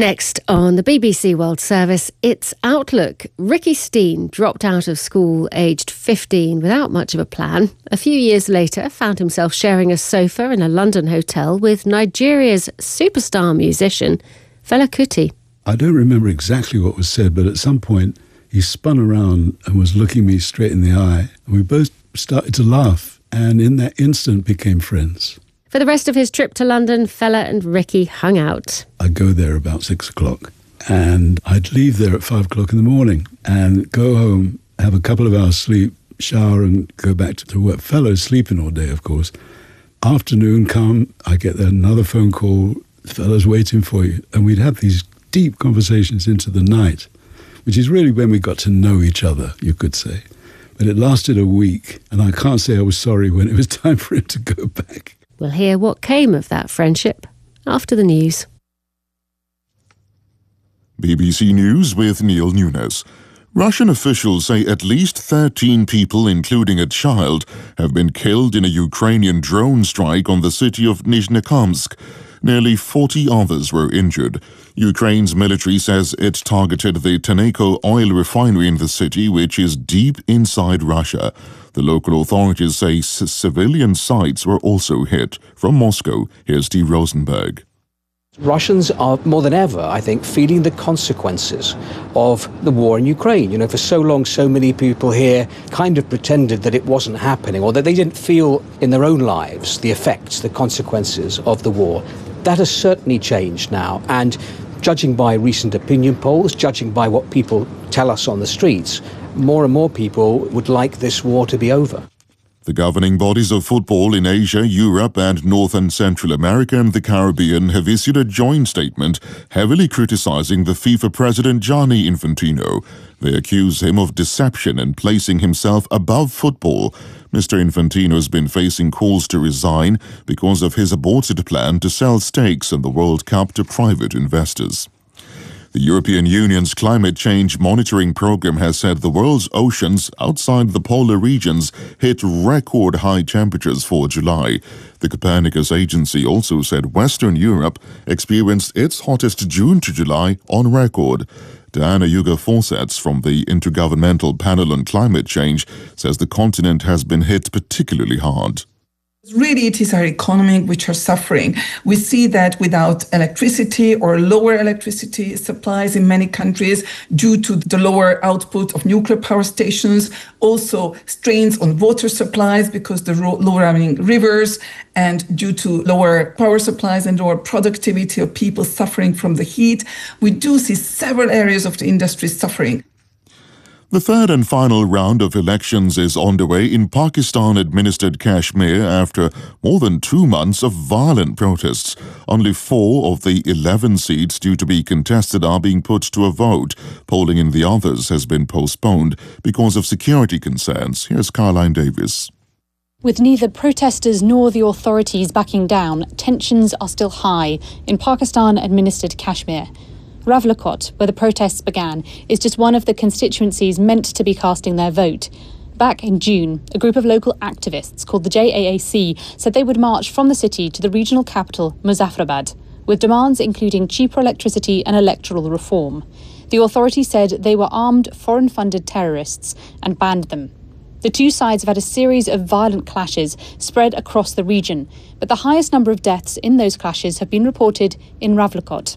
Next on the BBC World Service, it's Outlook. Ricky Steen dropped out of school aged 15 without much of a plan. A few years later, found himself sharing a sofa in a London hotel with Nigeria's superstar musician, Fela Kuti. I don't remember exactly what was said, but at some point he spun around and was looking me straight in the eye. And we both started to laugh and in that instant became friends. For the rest of his trip to London, Fela and Ricky hung out. I'd go there about 6 o'clock and I'd leave there at 5 o'clock in the morning and go home, have a couple of hours sleep, shower and go back to work. Fela's sleeping all day, of course. Afternoon come, I get another phone call, Fela's waiting for you. And we'd have these deep conversations into the night, which is really when we got to know each other, you could say. But it lasted a week and I can't say I was sorry when it was time for him to go back. We'll hear what came of that friendship after the news. BBC News with Neil Nunes. Russian officials say at least 13 people, including a child, have been killed in a Ukrainian drone strike on the city of Nizhnekamsk. Nearly 40 others were injured. Ukraine's military says it targeted the Tenneco oil refinery in the city, which is deep inside Russia. The local authorities say civilian sites were also hit. From Moscow, here's Steve Rosenberg. Russians are more than ever, I think, feeling the consequences of the war in Ukraine. You know, for so long, so many people here kind of pretended that it wasn't happening or that they didn't feel in their own lives the effects, the consequences of the war. That has certainly changed now. And judging by recent opinion polls, judging by what people tell us on the streets, more and more people would like this war to be over. The governing bodies of football in Asia, Europe and North and Central America and the Caribbean have issued a joint statement heavily criticizing the FIFA president Gianni Infantino. They accuse him of deception and placing himself above football. Mr. Infantino has been facing calls to resign because of his aborted plan to sell stakes in the World Cup to private investors. The European Union's climate change monitoring program has said the world's oceans outside the polar regions hit record high temperatures for July. The Copernicus agency also said Western Europe experienced its hottest June to July on record. Diana Yuga-Fawcett from the Intergovernmental Panel on Climate Change says the continent has been hit particularly hard. Really, it is our economy which are suffering. We see that without electricity or lower electricity supplies in many countries due to the lower output of nuclear power stations, also strains on water supplies because the lower running rivers, and due to lower power supplies and lower productivity of people suffering from the heat. We do see several areas of the industry suffering. The third and final round of elections is underway in Pakistan-administered Kashmir after more than 2 months of violent protests. Only 4 of the 11 seats due to be contested are being put to a vote. Polling in the others has been postponed because of security concerns. Here's Caroline Davis. With neither protesters nor the authorities backing down, tensions are still high in Pakistan-administered Kashmir. Rawalakot, where the protests began, is just one of the constituencies meant to be casting their vote. Back in June, a group of local activists called the JAAC said they would march from the city to the regional capital, Muzaffarabad, with demands including cheaper electricity and electoral reform. The authorities said they were armed, foreign-funded terrorists and banned them. The two sides have had a series of violent clashes spread across the region, but the highest number of deaths in those clashes have been reported in Rawalakot.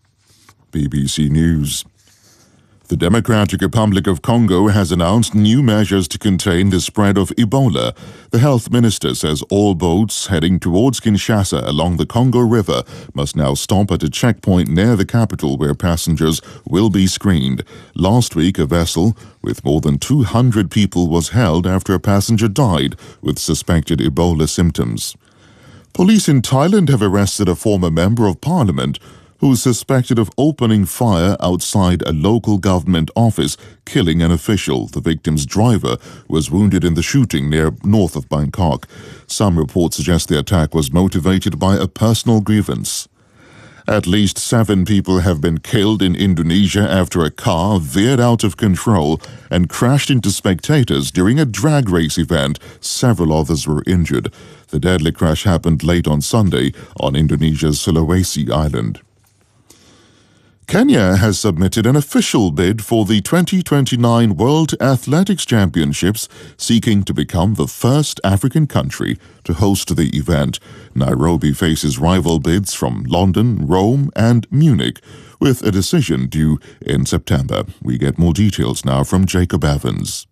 BBC News. The Democratic Republic of Congo has announced new measures to contain the spread of Ebola. The health minister says all boats heading towards Kinshasa along the Congo River must now stop at a checkpoint near the capital where passengers will be screened. Last week, a vessel with more than 200 people was held after a passenger died with suspected Ebola symptoms. Police in Thailand have arrested a former member of parliament who is suspected of opening fire outside a local government office, killing an official. The victim's driver was wounded in the shooting north of Bangkok. Some reports suggest the attack was motivated by a personal grievance. At least 7 people have been killed in Indonesia after a car veered out of control and crashed into spectators during a drag race event. Several others were injured. The deadly crash happened late on Sunday on Indonesia's Sulawesi island. Kenya has submitted an official bid for the 2029 World Athletics Championships, seeking to become the first African country to host the event. Nairobi faces rival bids from London, Rome, and Munich, with a decision due in September. We get more details now from Jacob Evans.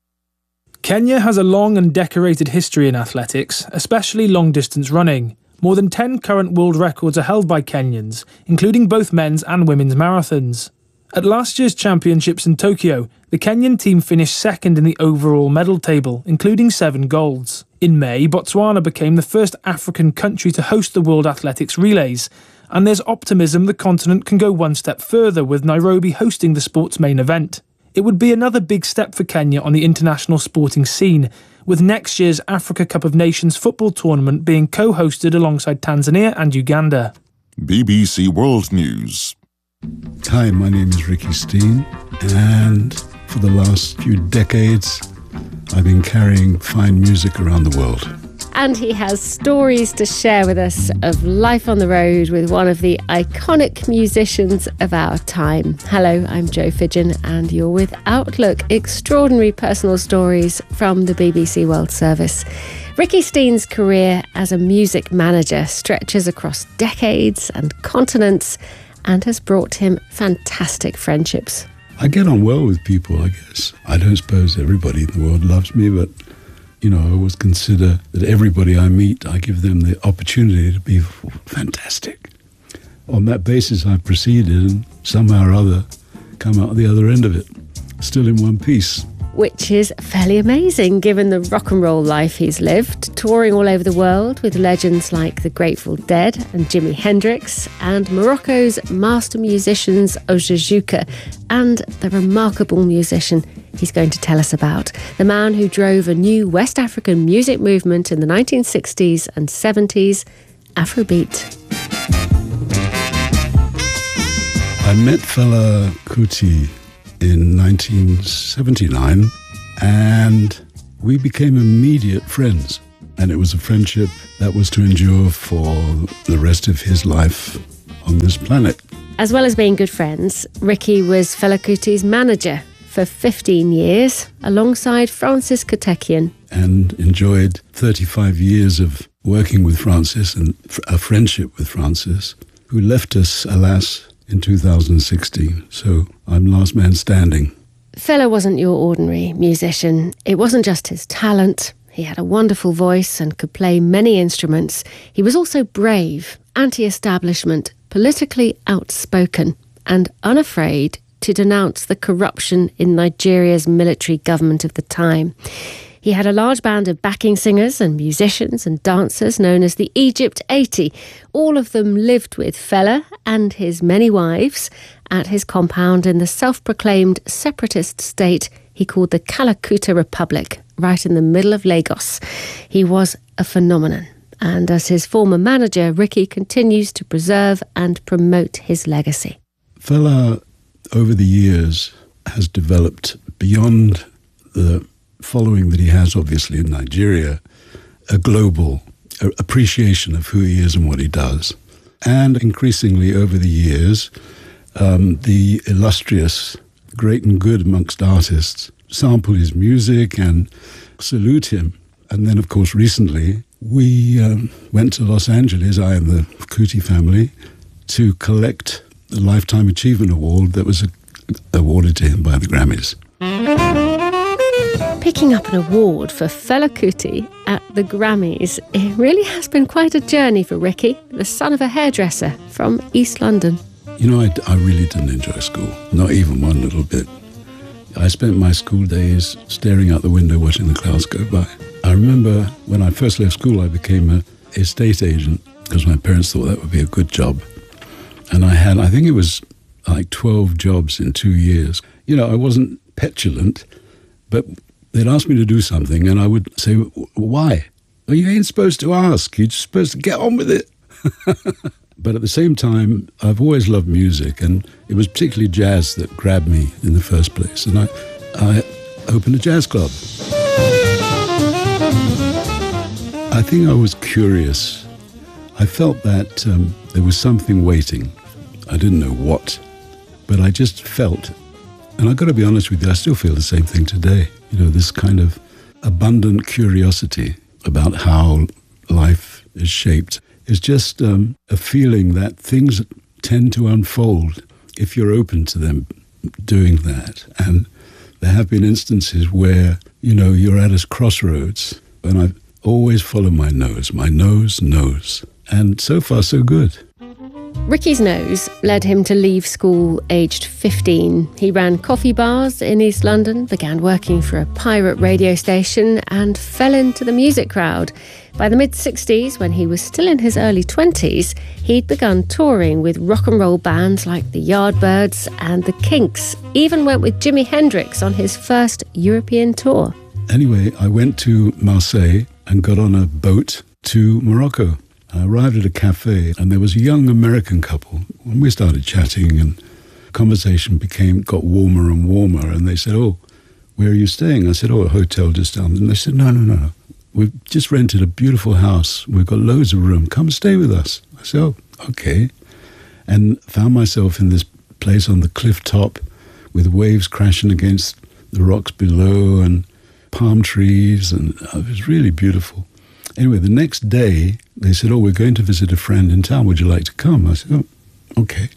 Kenya has a long and decorated history in athletics, especially long-distance running. More than 10 current world records are held by Kenyans, including both men's and women's marathons. At last year's championships in Tokyo, the Kenyan team finished second in the overall medal table, including 7 golds. In May, Botswana became the first African country to host the World Athletics Relays, and there's optimism the continent can go one step further with Nairobi hosting the sport's main event. It would be another big step for Kenya on the international sporting scene, with next year's Africa Cup of Nations football tournament being co-hosted alongside Tanzania and Uganda. BBC World News. Hi, my name is Ricky Steen, and for the last few decades, I've been carrying fine music around the world. And he has stories to share with us of life on the road with one of the iconic musicians of our time. Hello, I'm Jo Fidgen, and you're with Outlook, extraordinary personal stories from the BBC World Service. Ricky Steen's career as a music manager stretches across decades and continents and has brought him fantastic friendships. I get on well with people, I guess. I don't suppose everybody in the world loves me, but I always consider that everybody I meet, I give them the opportunity to be fantastic. On that basis, I've proceeded and somehow or other come out the other end of it, still in one piece. Which is fairly amazing, given the rock and roll life he's lived, touring all over the world with legends like the Grateful Dead and Jimi Hendrix, and Morocco's master musicians Ojajuka, and the remarkable musician he's going to tell us about, the man who drove a new West African music movement in the 1960s and 70s, Afrobeat. I met Fela Kuti in 1979, and we became immediate friends. And it was a friendship that was to endure for the rest of his life on this planet. As well as being good friends, Ricky was Fela Kuti's manager for 15 years, alongside Francis Katekian. And enjoyed 35 years of working with Francis and a friendship with Francis, who left us, alas, in 2016, so I'm last man standing. Fela wasn't your ordinary musician. It wasn't just his talent. He had a wonderful voice and could play many instruments. He was also brave, anti-establishment, politically outspoken, and unafraid to denounce the corruption in Nigeria's military government of the time. He had a large band of backing singers and musicians and dancers known as the Egypt 80. All of them lived with Fela and his many wives at his compound in the self-proclaimed separatist state he called the Kalakuta Republic, right in the middle of Lagos. He was a phenomenon. And as his former manager, Ricky continues to preserve and promote his legacy. Fela, over the years, has developed beyond the following that he has, obviously, in Nigeria, a global appreciation of who he is and what he does. And increasingly over the years, the illustrious, great and good amongst artists sample his music and salute him. And then, of course, recently, we went to Los Angeles, I and the Kuti family, to collect the Lifetime Achievement Award that was awarded to him by the Grammys. Picking up an award for Fela Kuti at the Grammys, it really has been quite a journey for Ricky, the son of a hairdresser from East London. I really didn't enjoy school, not even one little bit. I spent my school days staring out the window watching the clouds go by. I remember when I first left school, I became an estate agent because my parents thought that would be a good job. And I think it was like 12 jobs in 2 years. I wasn't petulant, but they'd ask me to do something, and I would say, why? Well, you ain't supposed to ask. You're just supposed to get on with it. But at the same time, I've always loved music, and it was particularly jazz that grabbed me in the first place. And I opened a jazz club. I think I was curious. I felt that there was something waiting. I didn't know what, But I just felt, and I've got to be honest with you, I still feel the same thing today. You know, this kind of abundant curiosity about how life is shaped is just a feeling that things tend to unfold if you're open to them doing that. And there have been instances where, you know, you're at a crossroads, and I've always followed my nose. My nose knows. And so far, so good. Ricky's nose led him to leave school aged 15. He ran coffee bars in East London, began working for a pirate radio station, and fell into the music crowd. By the mid-60s, when he was still in his early 20s, he'd begun touring with rock and roll bands like the Yardbirds and the Kinks, even went with Jimi Hendrix on his first European tour. Anyway, I went to Marseille and got on a boat to Morocco. I arrived at a cafe, and there was a young American couple. When we started chatting, and conversation got warmer and warmer, and they said, "Oh, where are you staying?" I said, "Oh, a hotel just down." And they said, No. We've just rented a beautiful house. We've got loads of room. Come stay with us." I said, "Oh, okay." And found myself in this place on the cliff top with waves crashing against the rocks below and palm trees, and it was really beautiful. Anyway, the next day, they said, "Oh, we're going to visit a friend in town. Would you like to come?" I said, "Oh, okay."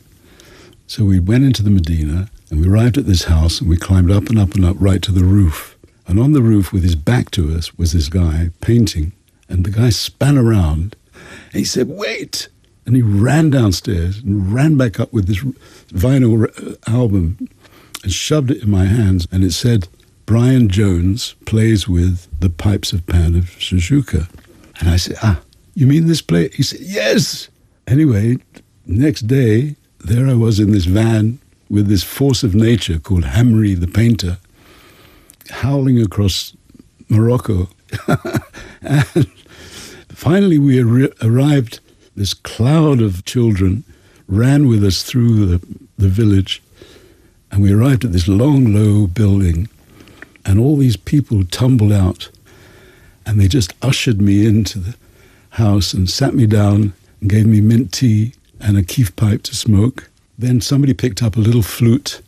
So we went into the Medina, and we arrived at this house, and we climbed up and up and up right to the roof. And on the roof, with his back to us, was this guy painting. And the guy span around, and he said, "Wait!" And he ran downstairs and ran back up with this vinyl album and shoved it in my hands. And it said, "Brian Jones plays with the Pipes of Pan of Shakshuka." And I said, "You mean this place?" He said, "Yes." Anyway, next day, there I was in this van with this force of nature called Hamri the painter, howling across Morocco. And finally we arrived. This cloud of children ran with us through the village, and we arrived at this long, low building, and all these people tumbled out, and they just ushered me into the house and sat me down and gave me mint tea and a keef pipe to smoke. Then somebody picked up a little flute,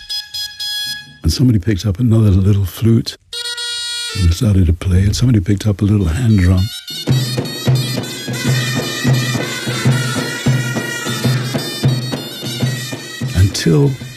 and somebody picked up another little flute and started to play, and somebody picked up a little hand drum. Until